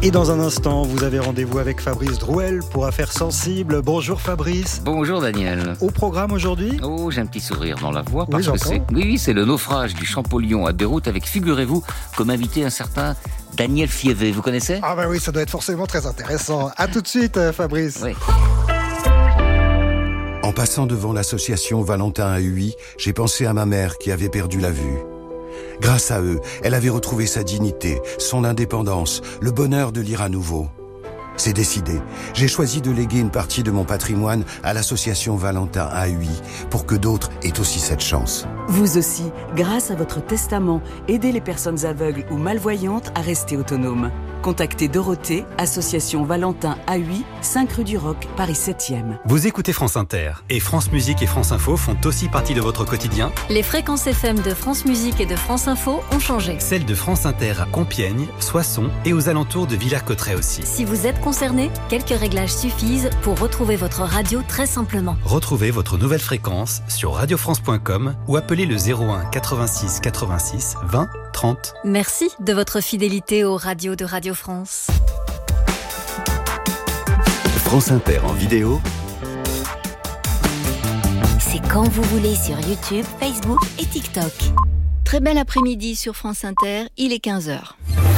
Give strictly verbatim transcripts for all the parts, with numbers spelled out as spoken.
Et dans un instant, vous avez rendez-vous avec Fabrice Drouel pour Affaires sensibles. Bonjour Fabrice. Bonjour Daniel. Au programme aujourd'hui ? Oh, j'ai un petit sourire dans la voix parce oui, que c'est, oui, oui, c'est le naufrage du Champollion à Beyrouth avec, figurez-vous, comme invité un certain Daniel Fievé. Vous connaissez ? Ah bah oui, ça doit être forcément très intéressant. À tout de suite Fabrice. Oui. En passant devant l'association Valentin à Huy, j'ai pensé à ma mère qui avait perdu la vue. Grâce à eux, elle avait retrouvé sa dignité, son indépendance, le bonheur de lire à nouveau. C'est décidé. J'ai choisi de léguer une partie de mon patrimoine à l'association Valentin à Huy pour que d'autres aient aussi cette chance. Vous aussi, grâce à votre testament, aidez les personnes aveugles ou malvoyantes à rester autonomes. Contactez Dorothée, association Valentin à Huy, cinq rue du Roc, Paris septième. Vous écoutez France Inter et France Musique et France Info font aussi partie de votre quotidien. Les fréquences F M de France Musique et de France Info ont changé. Celles de France Inter à Compiègne, Soissons et aux alentours de Villers-Cotterêts aussi. Si vous êtes concerné, quelques réglages suffisent pour retrouver votre radio très simplement. Retrouvez votre nouvelle fréquence sur radio france point com ou appelez le zéro un quatre-vingt-six quatre-vingt-six vingt trente. Merci de votre fidélité aux radios de Radio France. France Inter en vidéo. C'est quand vous voulez sur YouTube, Facebook et TikTok. Très bel après-midi sur France Inter, il est quinze heures.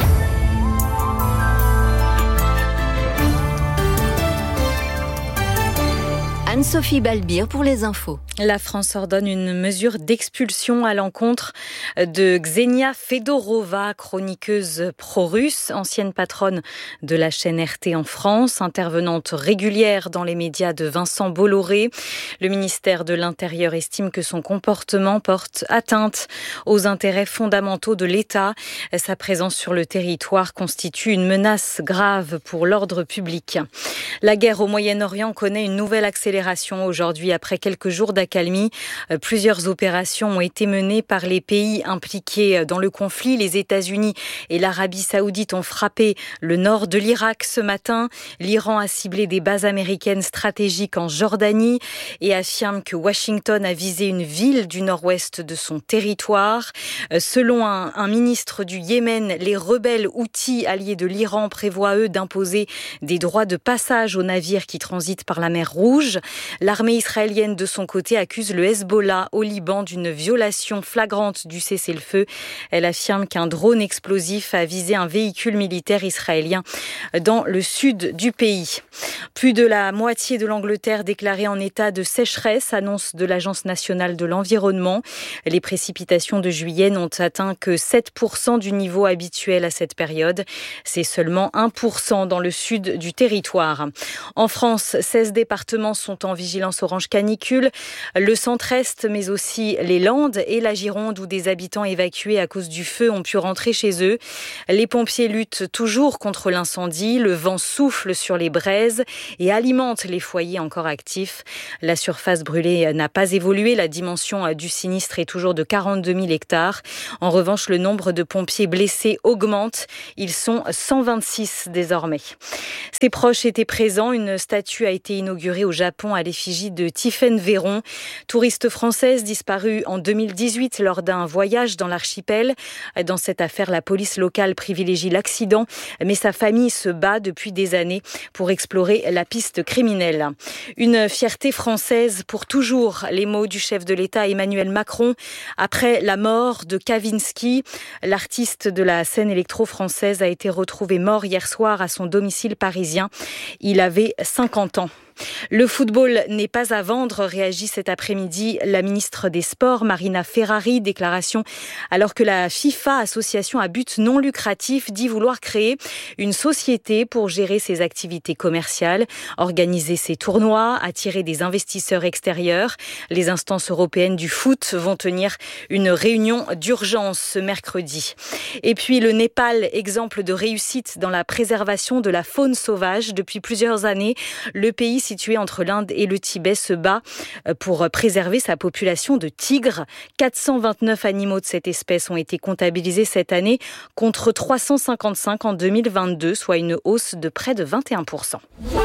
Anne-Sophie Balbir pour les infos. La France ordonne une mesure d'expulsion à l'encontre de Ksenia Fedorova, chroniqueuse pro-russe, ancienne patronne de la chaîne R T en France, intervenante régulière dans les médias de Vincent Bolloré. Le ministère de l'Intérieur estime que son comportement porte atteinte aux intérêts fondamentaux de l'État. Sa présence sur le territoire constitue une menace grave pour l'ordre public. La guerre au Moyen-Orient connaît une nouvelle accélération aujourd'hui après quelques jours d'accalmie. Plusieurs opérations ont été menées par les pays impliqués dans le conflit. Les États-Unis et l'Arabie Saoudite ont frappé le nord de l'Irak ce matin. L'Iran a ciblé des bases américaines stratégiques en Jordanie et affirme que Washington a visé une ville du nord-ouest de son territoire. Selon un, un ministre du Yémen, les rebelles houthis alliés de l'Iran prévoient eux d'imposer des droits de passage aux navires qui transitent par la mer Rouge. L'armée israélienne, de son côté, accuse le Hezbollah au Liban d'une violation flagrante du cessez-le-feu. Elle affirme qu'un drone explosif a visé un véhicule militaire israélien dans le sud du pays. Plus de la moitié de l'Angleterre déclarée en état de sécheresse, annonce de l'Agence nationale de l'environnement. Les précipitations de juillet n'ont atteint que sept pour cent du niveau habituel à cette période. C'est seulement un pour cent dans le sud du territoire. En France, seize départements sont en vigilance orange canicule. Le centre-est, mais aussi les Landes et la Gironde, où des habitants évacués à cause du feu ont pu rentrer chez eux. Les pompiers luttent toujours contre l'incendie. Le vent souffle sur les braises et alimente les foyers encore actifs. La surface brûlée n'a pas évolué. La dimension du sinistre est toujours de quarante-deux mille hectares. En revanche, le nombre de pompiers blessés augmente. Ils sont cent vingt-six désormais. Ses proches étaient présents. Une statue a été inaugurée au Japon à l'effigie de Tiphaine Véron, touriste française disparue en deux mille dix-huit lors d'un voyage dans l'archipel. Dans cette affaire, la police locale privilégie l'accident, mais sa famille se bat depuis des années pour explorer la piste criminelle. Une fierté française pour toujours, les mots du chef de l'État Emmanuel Macron après la mort de Kavinsky. L'artiste de la scène électro-française a été retrouvé mort hier soir à son domicile parisien. Il avait cinquante ans. Le football n'est pas à vendre, réagit cet après-midi la ministre des Sports, Marina Ferrari. Déclaration alors que la FIFA, association à but non lucratif, dit vouloir créer une société pour gérer ses activités commerciales, organiser ses tournois, attirer des investisseurs extérieurs. Les instances européennes du foot vont tenir une réunion d'urgence ce mercredi. Et puis le Népal, exemple de réussite dans la préservation de la faune sauvage. Depuis plusieurs années, le pays situé entre l'Inde et le Tibet se bat pour préserver sa population de tigres. quatre cent vingt-neuf animaux de cette espèce ont été comptabilisés cette année contre trois cent cinquante-cinq en deux mille vingt-deux, soit une hausse de près de vingt et un pour cent.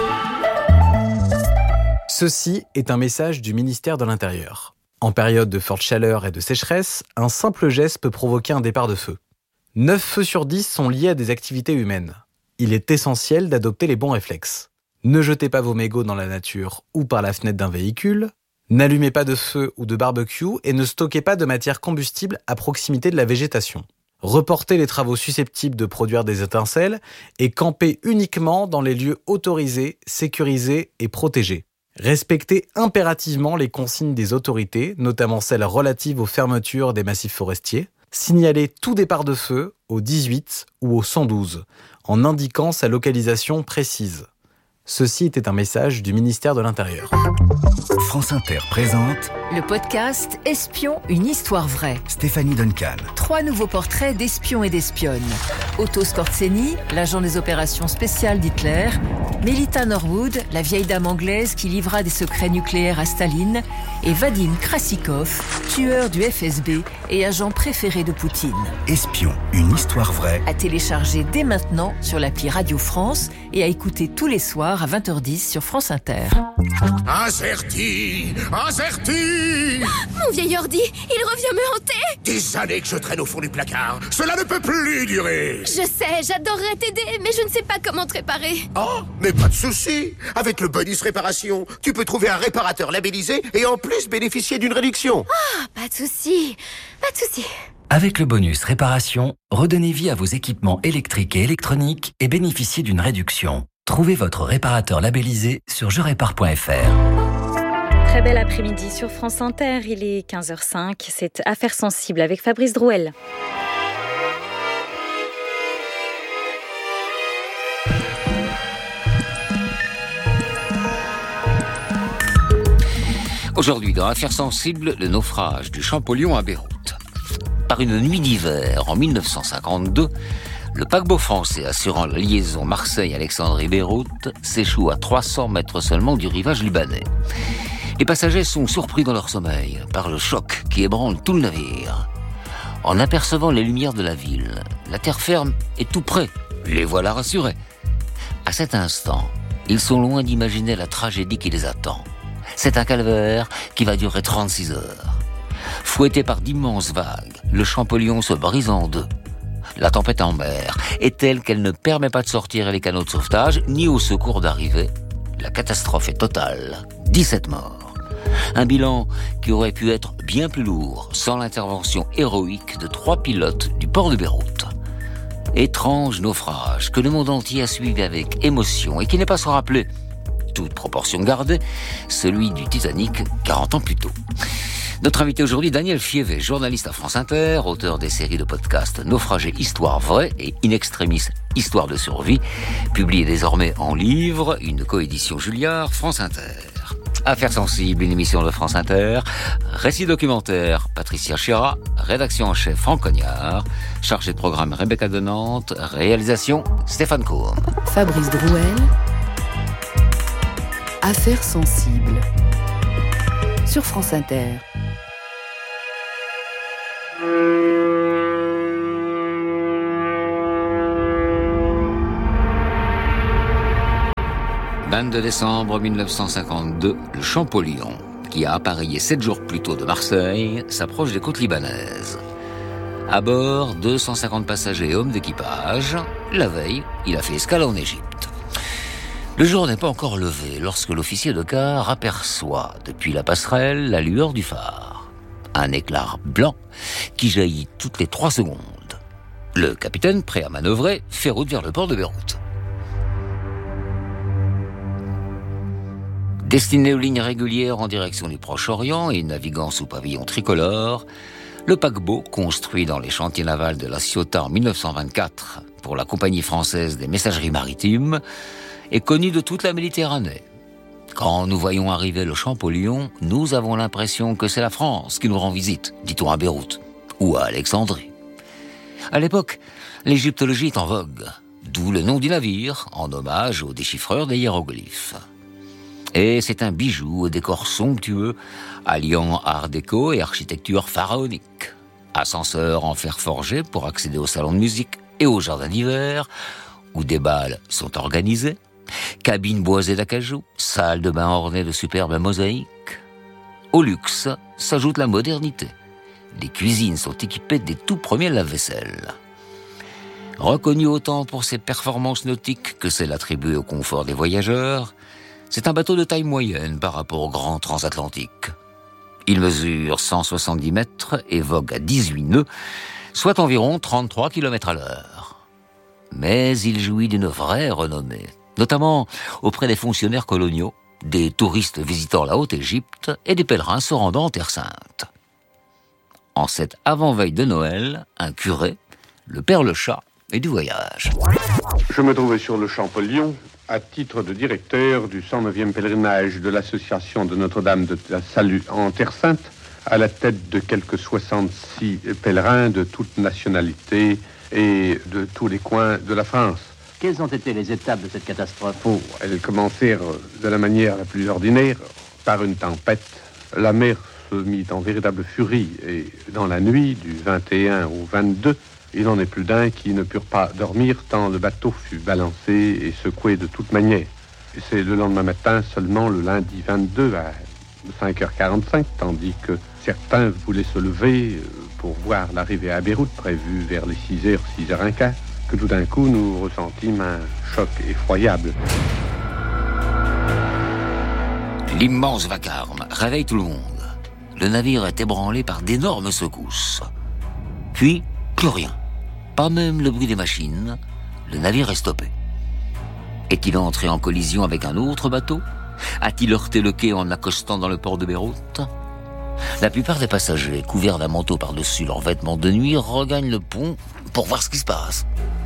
Ceci est un message du ministère de l'Intérieur. En période de forte chaleur et de sécheresse, un simple geste peut provoquer un départ de feu. neuf feux sur dix sont liés à des activités humaines. il est essentiel d'adopter les bons réflexes. Ne jetez pas vos mégots dans la nature ou par la fenêtre d'un véhicule, n'allumez pas de feu ou de barbecue et ne stockez pas de matière combustible à proximité de la végétation. Reportez les travaux susceptibles de produire des étincelles et campez uniquement dans les lieux autorisés, sécurisés et protégés. Respectez impérativement les consignes des autorités, notamment celles relatives aux fermetures des massifs forestiers. Signalez tout départ de feu au dix-huit ou au cent douze, en indiquant sa localisation précise. Ceci était un message du ministère de l'Intérieur. France Inter présente le podcast Espion, une histoire vraie. Stéphanie Duncan. Trois nouveaux portraits d'espions et d'espionnes. Otto Skorzeny, l'agent des opérations spéciales d'Hitler. Melita Norwood, la vieille dame anglaise qui livra des secrets nucléaires à Staline. Et Vadim Krasikov, tueur du F S B et agent préféré de Poutine. Espion, une histoire vraie. À télécharger dès maintenant sur l'appli Radio France et à écouter tous les soirs à vingt heures dix sur France Inter. Incerti, Incerti. Mon vieil ordi, il revient me hanter. Des années que je traîne au fond du placard. Cela ne peut plus durer. Je sais, j'adorerais t'aider, mais je ne sais pas comment te réparer. Oh, mais pas de souci. Avec le bonus réparation, tu peux trouver un réparateur labellisé et en plus bénéficier d'une réduction. Ah, pas de souci, pas de souci. Avec le bonus réparation, redonnez vie à vos équipements électriques et électroniques et bénéficiez d'une réduction. Trouvez votre réparateur labellisé sur je répare point f r. Très bel après-midi sur France Inter, il est quinze heures cinq, c'est Affaires sensibles avec Fabrice Drouel. Aujourd'hui, dans Affaires sensibles, le naufrage du Champollion à Beyrouth. Par une nuit d'hiver en mille neuf cent cinquante-deux, le paquebot français assurant la liaison Marseille-Alexandrie-Beyrouth s'échoue à trois cents mètres seulement du rivage libanais. Les passagers sont surpris dans leur sommeil par le choc qui ébranle tout le navire. En apercevant les lumières de la ville, la terre ferme est tout près. Les voilà rassurés. À cet instant, ils sont loin d'imaginer la tragédie qui les attend. C'est un calvaire qui va durer trente-six heures. Fouetté par d'immenses vagues, le Champollion se brise en deux. La tempête en mer est telle qu'elle ne permet pas de sortir les canots de sauvetage ni au secours d'arriver. La catastrophe est totale. dix-sept morts. Un bilan qui aurait pu être bien plus lourd sans l'intervention héroïque de trois pilotes du port de Beyrouth. Étrange naufrage que le monde entier a suivi avec émotion et qui n'est pas sans rappeler, toute proportion gardée, celui du Titanic quarante ans plus tôt. Notre invité aujourd'hui, Daniel Fievé, journaliste à France Inter, auteur des séries de podcasts Naufragé, Histoire vraie et In Extremis, Histoire de survie, publié désormais en livre, une coédition Julliard, France Inter. Affaires sensibles, une émission de France Inter, récit documentaire, Patricia Chéra, rédaction en chef, Franck Cognard, chargé de programme, Rebecca de Nantes, réalisation, Stéphane Cohen. Fabrice Drouel, Affaires sensibles, sur France Inter. vingt-deux décembre mille neuf cent cinquante-deux, le Champollion, qui a appareillé sept jours plus tôt de Marseille, s'approche des côtes libanaises. À bord, deux cent cinquante passagers et hommes d'équipage. La veille, il a fait escale en Égypte. Le jour n'est pas encore levé lorsque l'officier de quart aperçoit, depuis la passerelle, la lueur du phare. Un éclat blanc qui jaillit toutes les trois secondes. Le capitaine, prêt à manœuvrer, fait route vers le port de Beyrouth. Destiné aux lignes régulières en direction du Proche-Orient et naviguant sous pavillon tricolore, le paquebot, construit dans les chantiers navals de La Ciotat en mille neuf cent vingt-quatre pour la Compagnie française des messageries maritimes, est connu de toute la Méditerranée. Quand nous voyons arriver le Champollion, nous avons l'impression que c'est la France qui nous rend visite, dit-on à Beyrouth ou à Alexandrie. À l'époque, l'égyptologie est en vogue, d'où le nom du navire, en hommage au déchiffreur des hiéroglyphes. Et c'est un bijou au décor somptueux, alliant art déco et architecture pharaonique. Ascenseur en fer forgé pour accéder au salon de musique et au jardin d'hiver, où des bals sont organisés, cabines boisées d'acajou, salle de bain ornée de superbes mosaïques. Au luxe s'ajoute la modernité. Les cuisines sont équipées des tout premiers lave-vaisselle. Reconnu autant pour ses performances nautiques que celles attribuées au confort des voyageurs, c'est un bateau de taille moyenne par rapport au grand transatlantique. Il mesure cent soixante-dix mètres et vogue à dix-huit nœuds, soit environ trente-trois kilomètres à l'heure. Mais il jouit d'une vraie renommée, notamment auprès des fonctionnaires coloniaux, des touristes visitant la Haute-Égypte et des pèlerins se rendant en Terre Sainte. En cette avant-veille de Noël, un curé, le père Le Chat, est du voyage. Je me trouvais sur le Champollion, à titre de directeur du cent neuvième pèlerinage de l'association de Notre-Dame de la Salut en Terre Sainte, à la tête de quelques soixante-six pèlerins de toutes nationalités et de tous les coins de la France. Quelles ont été les étapes de cette catastrophe? Oh, elles commencèrent de la manière la plus ordinaire, par une tempête. La mer se mit en véritable furie et dans la nuit du vingt et un au vingt-deux, il n'en est plus d'un qui ne purent pas dormir tant le bateau fut balancé et secoué de toutes manières. Et c'est le lendemain matin seulement, le lundi vingt-deux à cinq heures quarante-cinq, tandis que certains voulaient se lever pour voir l'arrivée à Beyrouth, prévue vers les six heures, six heures quinze, que tout d'un coup nous ressentîmes un choc effroyable. L'immense vacarme réveille tout le monde. Le navire est ébranlé par d'énormes secousses. Puis, plus rien. Pas même le bruit des machines. Le navire est stoppé. Est-il entré en collision avec un autre bateau? A-t-il heurté le quai en accostant dans le port de Beyrouth? La plupart des passagers, couverts d'un manteau par-dessus leurs vêtements de nuit, regagnent le pont pour voir ce qui se passe.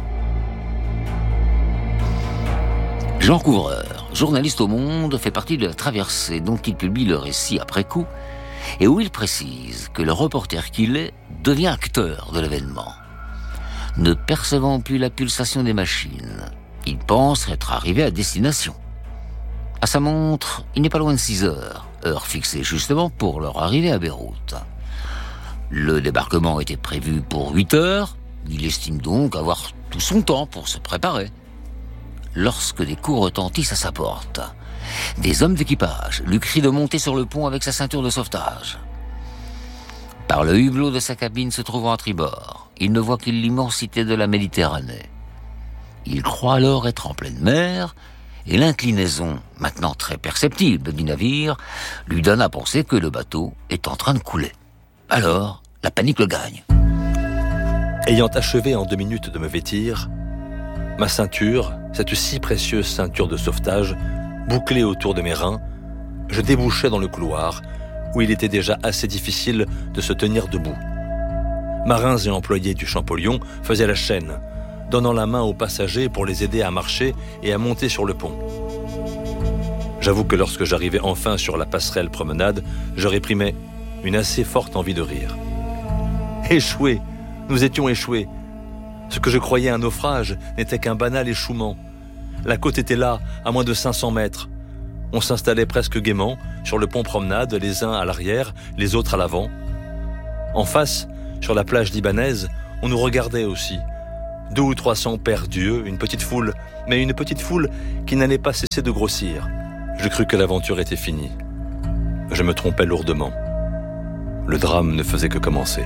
Jean Couvreur, journaliste au Monde, fait partie de la traversée dont il publie le récit après coup et où il précise que le reporter qu'il est devient acteur de l'événement. Ne percevant plus la pulsation des machines, il pense être arrivé à destination. À sa montre, il n'est pas loin de six heures, heure fixée justement pour leur arrivée à Beyrouth. Le débarquement était prévu pour huit heures, il estime donc avoir tout son temps pour se préparer. Lorsque des coups retentissent à sa porte, des hommes d'équipage lui crient de monter sur le pont avec sa ceinture de sauvetage. Par le hublot de sa cabine se trouvant à tribord, il ne voit que l'immensité de la Méditerranée. Il croit alors être en pleine mer, et l'inclinaison, maintenant très perceptible du navire, lui donne à penser que le bateau est en train de couler. Alors, la panique le gagne. Ayant achevé en deux minutes de me vêtir, ma ceinture, cette si précieuse ceinture de sauvetage, bouclée autour de mes reins, je débouchais dans le couloir, où il était déjà assez difficile de se tenir debout. Marins et employés du Champollion faisaient la chaîne, donnant la main aux passagers pour les aider à marcher et à monter sur le pont. J'avoue que lorsque j'arrivais enfin sur la passerelle promenade, je réprimais une assez forte envie de rire. Échoués, nous étions échoués. Ce que je croyais un naufrage n'était qu'un banal échouement. La côte était là, à moins de cinq cents mètres. On s'installait presque gaiement sur le pont promenade, les uns à l'arrière, les autres à l'avant. En face, sur la plage libanaise, on nous regardait aussi. Deux ou trois cents pères d'yeux, une petite foule, mais une petite foule qui n'allait pas cesser de grossir. Je crus que l'aventure était finie. Je me trompais lourdement. Le drame ne faisait que commencer.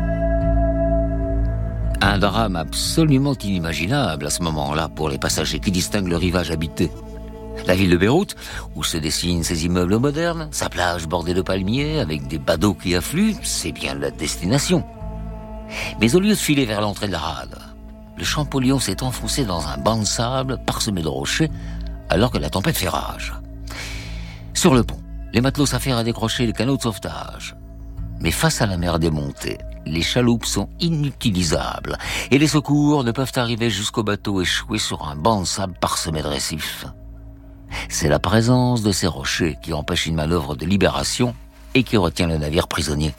Un drame absolument inimaginable à ce moment-là pour les passagers qui distinguent le rivage habité. La ville de Beyrouth, où se dessinent ses immeubles modernes, sa plage bordée de palmiers avec des badauds qui affluent, c'est bien la destination. Mais au lieu de filer vers l'entrée de la rade, le Champollion s'est enfoncé dans un banc de sable parsemé de rochers alors que la tempête fait rage. Sur le pont, les matelots s'affairent à décrocher les canots de sauvetage. Mais face à la mer démontée, les chaloupes sont inutilisables et les secours ne peuvent arriver jusqu'au bateau échoué sur un banc de sable parsemé de récifs. C'est la présence de ces rochers qui empêche une manœuvre de libération et qui retient le navire prisonnier.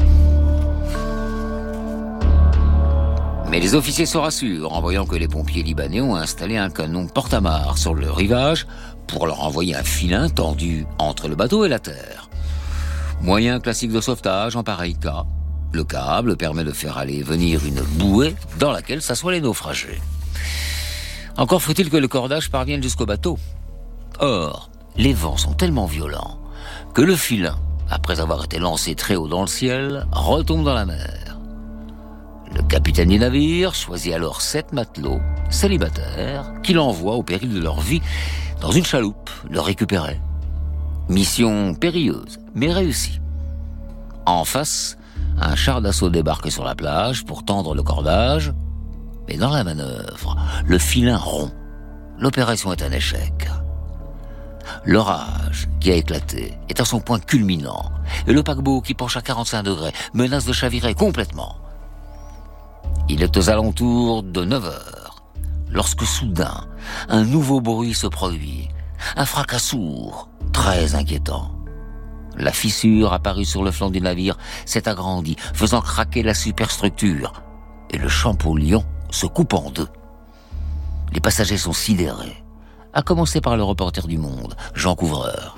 Mais les officiers se rassurent en voyant que les pompiers libanais ont installé un canon porte-amarre sur le rivage pour leur envoyer un filin tendu entre le bateau et la terre. Moyen classique de sauvetage en pareil cas, le câble permet de faire aller et venir une bouée dans laquelle s'assoient les naufragés. Encore faut-il que le cordage parvienne jusqu'au bateau. Or, les vents sont tellement violents que le filin, après avoir été lancé très haut dans le ciel, retombe dans la mer. Le capitaine du navire choisit alors sept matelots célibataires qu'il envoie au péril de leur vie dans une chaloupe le récupérer. Mission périlleuse, mais réussie. En face, un char d'assaut débarque sur la plage pour tendre le cordage, mais dans la manœuvre, le filin rompt. L'opération est un échec. L'orage qui a éclaté est à son point culminant et le paquebot qui penche à quarante-cinq degrés menace de chavirer complètement. Il est aux alentours de neuf heures lorsque soudain un nouveau bruit se produit, un fracas sourd, très inquiétant. La fissure apparue sur le flanc du navire s'est agrandie, faisant craquer la superstructure et le Champollion se coupe en deux. Les passagers sont sidérés, à commencer par le reporter du Monde, Jean Couvreur.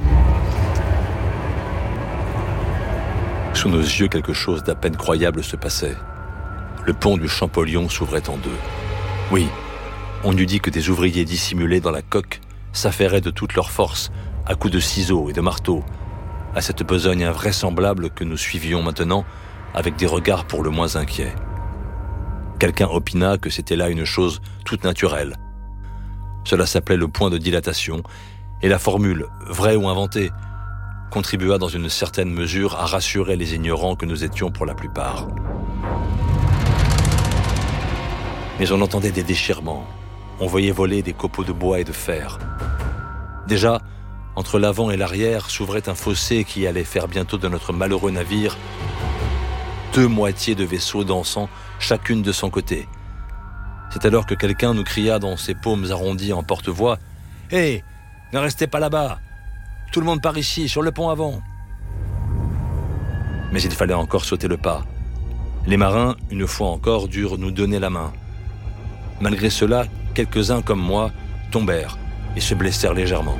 Sous nos yeux, quelque chose d'à peine croyable se passait. Le pont du Champollion s'ouvrait en deux. Oui, on eût dit que des ouvriers dissimulés dans la coque s'affairaient de toute leur force, à coups de ciseaux et de marteaux, à cette besogne invraisemblable que nous suivions maintenant avec des regards pour le moins inquiets. Quelqu'un opina que c'était là une chose toute naturelle. Cela s'appelait le point de dilatation, et la formule, vraie ou inventée, contribua dans une certaine mesure à rassurer les ignorants que nous étions pour la plupart. Mais on entendait des déchirements, on voyait voler des copeaux de bois et de fer. Déjà, entre l'avant et l'arrière s'ouvrait un fossé qui allait faire bientôt de notre malheureux navire deux moitiés de vaisseaux dansant chacune de son côté. C'est alors que quelqu'un nous cria dans ses paumes arrondies en porte-voix « Hé, hey, ne restez pas là-bas! Tout le monde par ici, sur le pont avant !» Mais il fallait encore sauter le pas. Les marins, une fois encore, durent nous donner la main. Malgré cela, quelques-uns comme moi tombèrent et se blessèrent légèrement.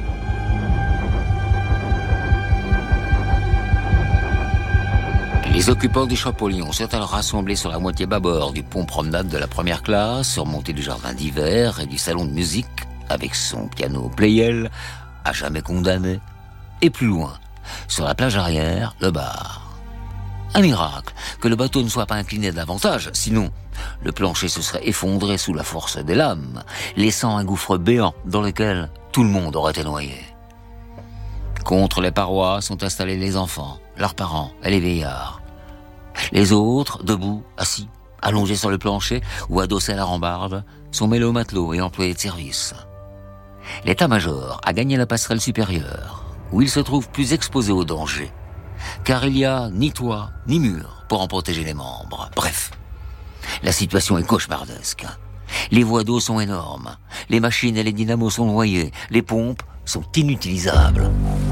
Les occupants du Champollion sont alors rassemblés sur la moitié bâbord du pont promenade de la première classe, surmonté du jardin d'hiver et du salon de musique, avec son piano Pleyel, à jamais condamné, et plus loin, sur la plage arrière, le bar. Un miracle que le bateau ne soit pas incliné davantage, sinon le plancher se serait effondré sous la force des lames, laissant un gouffre béant dans lequel tout le monde aurait été noyé. Contre les parois sont installés les enfants, leurs parents et les vieillards. Les autres, debout, assis, allongés sur le plancher ou adossés à la rambarde, sont mêlés aux matelots et employés de service. L'état-major a gagné la passerelle supérieure, où il se trouve plus exposé au danger, car il n'y a ni toit ni mur pour en protéger les membres. Bref, la situation est cauchemardesque. Les voies d'eau sont énormes, les machines et les dynamos sont noyés, les pompes sont inutilisables.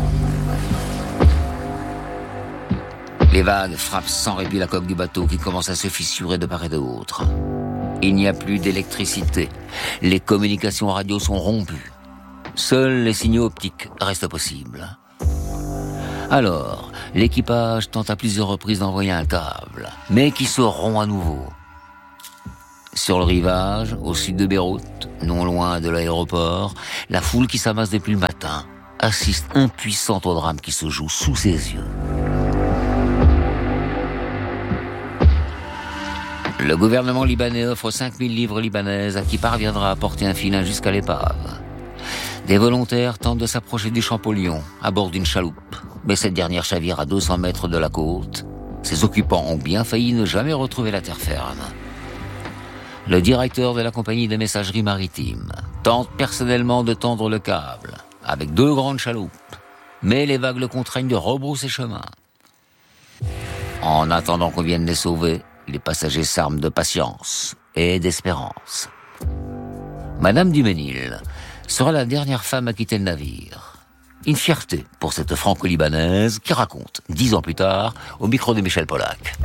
Les vagues frappent sans répit la coque du bateau qui commence à se fissurer de part et d'autre. Il n'y a plus d'électricité. Les communications radio sont rompues. Seuls les signaux optiques restent possibles. Alors, l'équipage tente à plusieurs reprises d'envoyer un câble, mais qui se rompt à nouveau. Sur le rivage, au sud de Beyrouth, non loin de l'aéroport, la foule qui s'amasse depuis le matin assiste impuissante au drame qui se joue sous ses yeux. Le gouvernement libanais offre cinq mille livres libanaises à qui parviendra à porter un filin jusqu'à l'épave. Des volontaires tentent de s'approcher du Champollion à bord d'une chaloupe, mais cette dernière chavire à deux cents mètres de la côte. Ses occupants ont bien failli ne jamais retrouver la terre ferme. Le directeur de la compagnie des messageries maritimes tente personnellement de tendre le câble avec deux grandes chaloupes, mais les vagues le contraignent de rebrousser chemin. En attendant qu'on vienne les sauver, les passagers s'arment de patience et d'espérance. Madame Duménil sera la dernière femme à quitter le navire. Une fierté pour cette franco-libanaise qui raconte, dix ans plus tard, au micro de Michel Polac.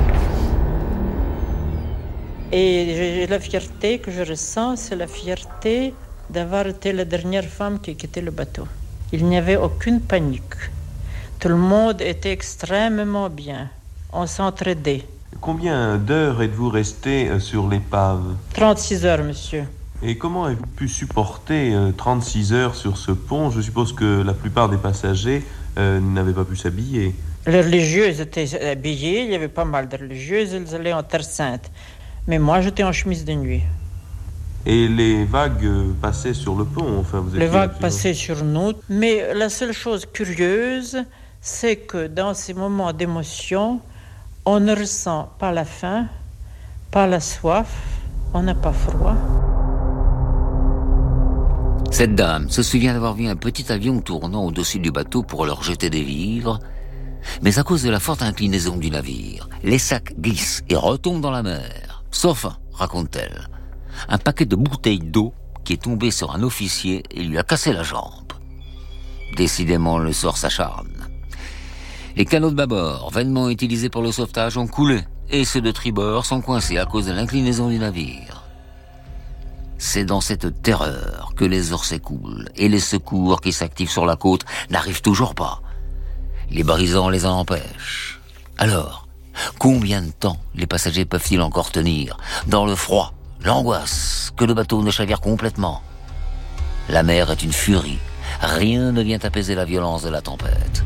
Et la fierté que je ressens, c'est la fierté d'avoir été la dernière femme qui a quitté le bateau. Il n'y avait aucune panique. Tout le monde était extrêmement bien. On s'entraidait. Combien d'heures êtes-vous resté sur l'épave ? trente-six heures, monsieur. Et comment avez-vous pu supporter euh, trente-six heures sur ce pont ? Je suppose que la plupart des passagers euh, n'avaient pas pu s'habiller. Les religieux étaient habillés, il y avait pas mal de religieuses, ils allaient en Terre Sainte. Mais moi, j'étais en chemise de nuit. Et les vagues passaient sur le pont, enfin vous étiez... Les vagues passaient sur nous, mais la seule chose curieuse, c'est que dans ces moments d'émotion, on ne ressent pas la faim, pas la soif, on n'a pas froid. Cette dame se souvient d'avoir vu un petit avion tournant au-dessus du bateau pour leur jeter des vivres, mais à cause de la forte inclinaison du navire, les sacs glissent et retombent dans la mer. Sauf un, raconte-t-elle, un paquet de bouteilles d'eau qui est tombé sur un officier et lui a cassé la jambe. Décidément, le sort s'acharne. Les canots de bâbord, vainement utilisés pour le sauvetage, ont coulé, et ceux de tribord sont coincés à cause de l'inclinaison du navire. C'est dans cette terreur que les heures s'écoulent, et les secours qui s'activent sur la côte n'arrivent toujours pas. Les brisants les en empêchent. Alors, combien de temps les passagers peuvent-ils encore tenir, dans le froid, l'angoisse, que le bateau ne chavire complètement? La mer est une furie. Rien ne vient apaiser la violence de la tempête.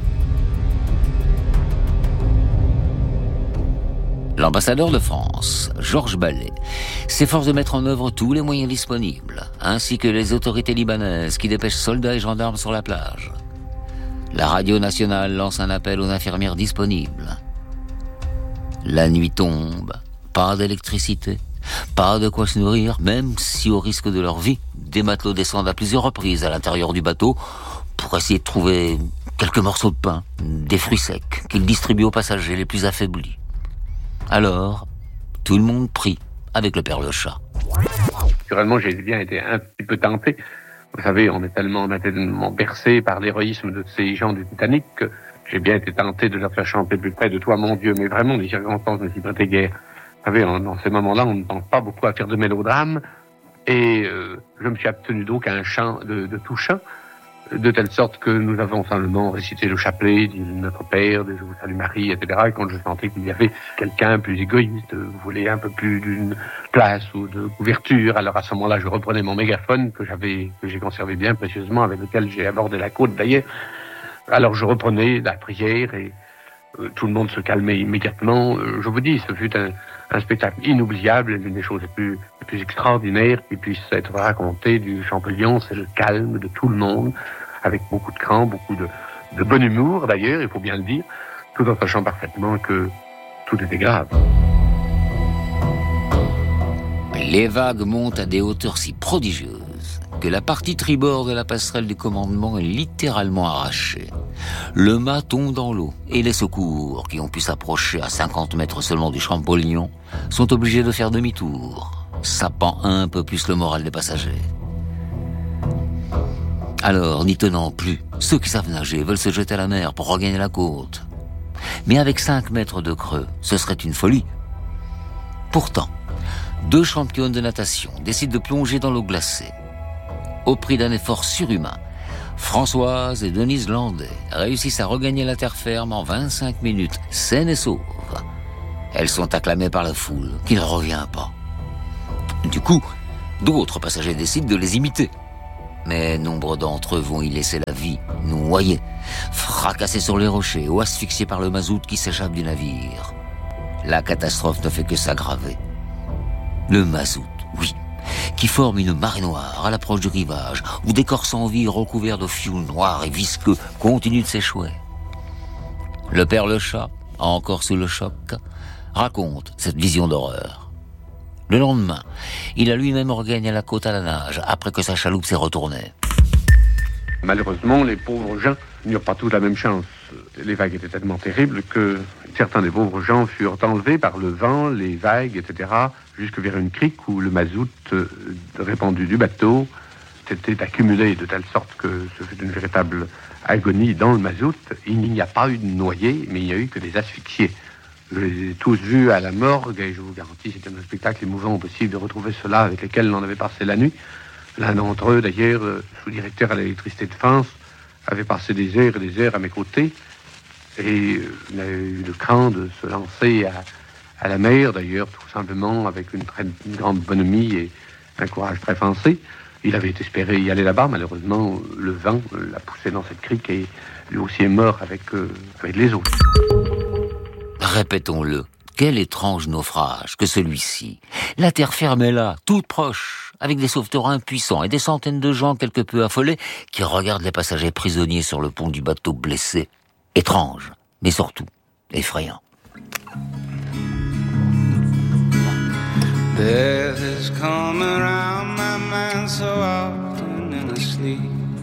L'ambassadeur de France, Georges Ballet, s'efforce de mettre en œuvre tous les moyens disponibles, ainsi que les autorités libanaises qui dépêchent soldats et gendarmes sur la plage. La radio nationale lance un appel aux infirmières disponibles. La nuit tombe, pas d'électricité, pas de quoi se nourrir, même si au risque de leur vie, des matelots descendent à plusieurs reprises à l'intérieur du bateau pour essayer de trouver quelques morceaux de pain, des fruits secs qu'ils distribuent aux passagers les plus affaiblis. Alors, tout le monde prie avec le père Le Chat. Naturellement, j'ai bien été un petit peu tenté. Vous savez, on est tellement, on est tellement bercé par l'héroïsme de ces gens du Titanic que j'ai bien été tenté de leur faire chanter plus près de toi, mon Dieu. Mais vraiment, les circonstances ne s'y prêtaient guère. Vous savez, dans ces moments-là, on ne pense pas beaucoup à faire de mélodrame. Et euh, je me suis abstenu donc à un chant de, de tout chant, de telle sorte que nous avons simplement récité le chapelet, dit Notre Père, de Je vous salue Marie, et cetera. Et quand je sentais qu'il y avait quelqu'un plus égoïste, vous voulez un peu plus d'une place ou de couverture, alors à ce moment-là, je reprenais mon mégaphone que j'avais, que j'ai conservé bien précieusement, avec lequel j'ai abordé la côte d'ailleurs. Alors je reprenais la prière et euh, tout le monde se calmait immédiatement. Euh, je vous dis, ce fut un, un spectacle inoubliable, l'une des choses les plus, les plus extraordinaires qui puisse être racontée du Champollion, c'est le calme de tout le monde, avec beaucoup de cran, beaucoup de, de bon humour d'ailleurs, il faut bien le dire, tout en sachant parfaitement que tout était grave. Les vagues montent à des hauteurs si prodigieuses que la partie tribord de la passerelle du commandement est littéralement arrachée. Le mât tombe dans l'eau et les secours, qui ont pu s'approcher à cinquante mètres seulement du Champollion, sont obligés de faire demi-tour, sapant un peu plus le moral des passagers. Alors, n'y tenant plus, ceux qui savent nager veulent se jeter à la mer pour regagner la côte. Mais avec cinq mètres de creux, ce serait une folie. Pourtant, deux championnes de natation décident de plonger dans l'eau glacée. Au prix d'un effort surhumain, Françoise et Denise Landais réussissent à regagner la terre ferme en vingt-cinq minutes, saines et sauves. Elles sont acclamées par la foule, qui ne revient pas. Du coup, d'autres passagers décident de les imiter. Mais nombre d'entre eux vont y laisser la vie, noyés, fracassés sur les rochers ou asphyxiés par le mazout qui s'échappe du navire. La catastrophe ne fait que s'aggraver. Le mazout, oui, qui forme une marée noire à l'approche du rivage, où des corps sans vie recouverts de fioul noir et visqueux continuent de s'échouer. Le père Le Chat, encore sous le choc, raconte cette vision d'horreur. Le lendemain, il a lui-même regagné la côte à la nage, après que sa chaloupe s'est retournée. Malheureusement, les pauvres gens n'eurent pas tous la même chance. Les vagues étaient tellement terribles que certains des pauvres gens furent enlevés par le vent, les vagues, et cetera, jusque vers une crique où le mazout euh, répandu du bateau s'était accumulé de telle sorte que ce fut une véritable agonie dans le mazout. Il n'y a pas eu de noyés, mais il n'y a eu que des asphyxiés. Je les ai tous vus à la morgue et je vous garantis, c'était un spectacle émouvant possible de retrouver ceux-là avec lesquels l'on avait passé la nuit. L'un d'entre eux, d'ailleurs, sous-directeur à l'électricité de France, avait passé des heures et des heures à mes côtés et il a eu le cran de se lancer à, à la mer, d'ailleurs, tout simplement avec une, très, une grande bonhomie et un courage très foncé. Il avait espéré y aller là-bas, malheureusement, le vent l'a poussé dans cette crique et lui aussi est mort avec, euh, avec les autres. Répétons-le, Quel étrange naufrage que celui-ci. La terre ferme est là, toute proche, avec des sauveteurs impuissants et des centaines de gens quelque peu affolés qui regardent les passagers prisonniers sur le pont du bateau blessé. Étrange, mais surtout effrayant. Death is coming around.